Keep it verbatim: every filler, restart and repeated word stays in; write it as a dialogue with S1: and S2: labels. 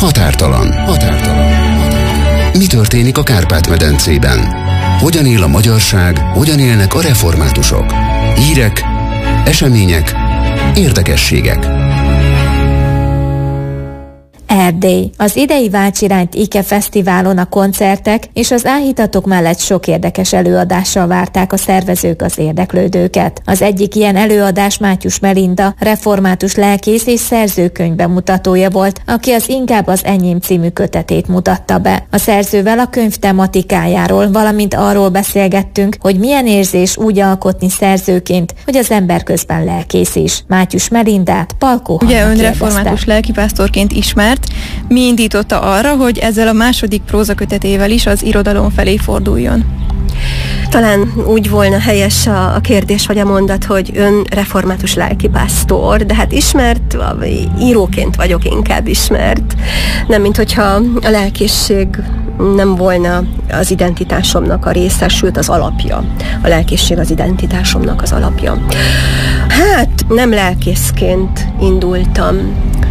S1: Határtalan. Határtalan. Mi történik a Kárpát-medencében? Hogyan él a magyarság, hogyan élnek a reformátusok? Hírek, események, érdekességek.
S2: Erdély. Az idei Váltsirányt Ike Fesztiválon a koncertek és az áhítatok mellett sok érdekes előadással várták a szervezők az érdeklődőket. Az egyik ilyen előadás Mátyus Melinda, református lelkész és szerzőkönyv bemutatója volt, aki az Inkább az enyém című kötetét mutatta be. A szerzővel a könyv tematikájáról, valamint arról beszélgettünk, hogy milyen érzés úgy alkotni szerzőként, hogy az ember közben lelkész is. Mátyus Melindát Palkó Hanna
S3: Ugye ön
S2: kérdezte.
S3: református lelkipásztorként ismert. Mi indította arra, hogy ezzel a második prózakötetével is az irodalom felé forduljon?
S4: Talán úgy volna helyes a, a kérdés vagy a mondat, hogy ön református lelkipásztor, de hát ismert, íróként vagyok inkább ismert. Nem, mint hogyha a lelkészség nem volna az identitásomnak a része, sőt az alapja. A lelkészség az identitásomnak az alapja. Hát nem lelkészként indultam